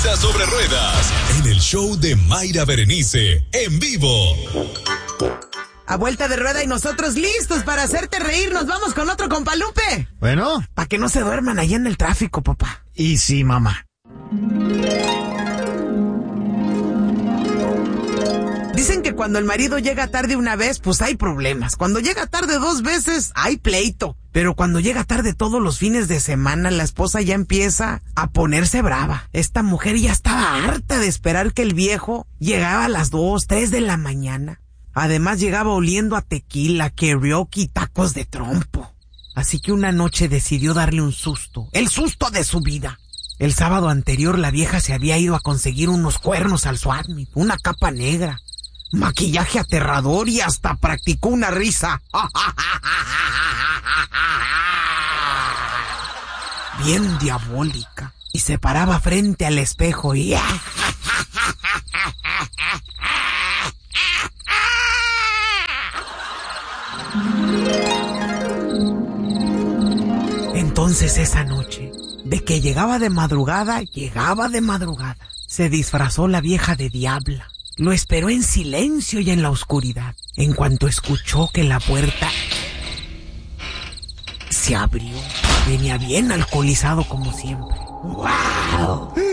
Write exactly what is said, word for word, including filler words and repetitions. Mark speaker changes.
Speaker 1: Risa sobre Ruedas, en el show de Mayra Berenice, en vivo.
Speaker 2: A vuelta de rueda y nosotros listos para hacerte reír. Nos vamos con otro compa Lupe.
Speaker 3: Bueno.
Speaker 2: Para que no se duerman allá en el tráfico, papá.
Speaker 3: Y sí, mamá.
Speaker 2: Dicen que cuando el marido llega tarde una vez, pues hay problemas. Cuando llega tarde dos veces, hay pleito. Pero cuando llega tarde todos los fines de semana, la esposa ya empieza a ponerse brava. Esta mujer ya estaba harta de esperar que el viejo llegaba a las dos, tres de la mañana. Además llegaba oliendo a tequila, karaoke y tacos de trompo. Así que una noche decidió darle un susto, el susto de su vida. El sábado anterior la vieja se había ido a conseguir unos cuernos al SWAT meet, una capa negra, maquillaje aterrador y hasta practicó una risa. Bien diabólica. Y se paraba frente al espejo y... Entonces esa noche, de que llegaba de madrugada, llegaba de madrugada. Se disfrazó la vieja de diabla. Lo esperó en silencio y en la oscuridad. En cuanto escuchó que la puerta se abrió, venía bien alcoholizado como siempre. ¡Wow!